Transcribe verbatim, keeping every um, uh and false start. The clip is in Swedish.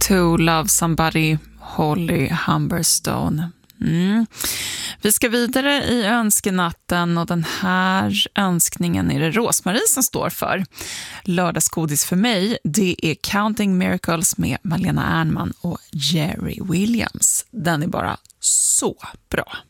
To Love Somebody, Holly Humberstone. Mm. Vi ska vidare i önskenatten och den här önskningen är det Rosmarie som står för. Lördagsgodis för mig, det är Counting Miracles med Malena Ernman och Jerry Williams. Den är bara så bra.